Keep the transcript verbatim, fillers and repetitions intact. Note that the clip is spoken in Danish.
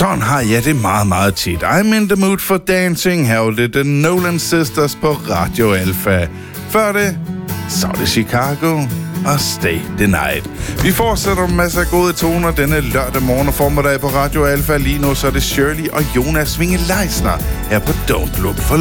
Sådan har jeg det meget, meget tit. I'm in the mood for dancing. Her er det The Nolan Sisters på Radio Alpha. Før det, så er det Chicago og Stay the Night. Vi fortsætter med masser af gode toner denne lørdag morgen og formiddag på Radio Alpha. Lige nu så er det Shirley og Jonas Winge Leisner her på Don't Look for